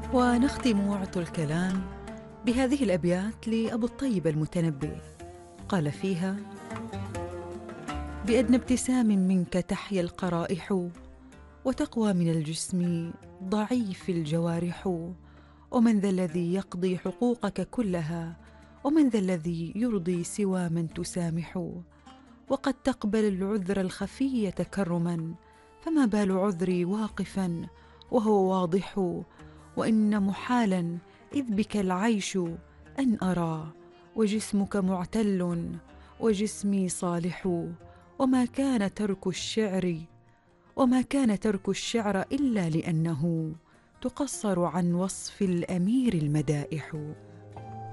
ونختم عطر الكلام بهذه الأبيات لأبو الطيب المتنبي، قال فيها: بأدنى ابتسام منك تحيا القرائح، وتقوى من الجسم ضعيف الجوارح. ومن ذا الذي يقضي حقوقك كلها، ومن ذا الذي يرضي سوى من تسامح؟ وقد تقبل العذر الخفي تكرما، فما بال عذري واقفا وهو واضح؟ وإن محالا إذ بك العيش أن أرى، وجسمك معتل وجسمي صالح. وما كان ترك الشعر وما كان ترك الشعر إلا لأنه تقصر عن وصف الأمير المدائح.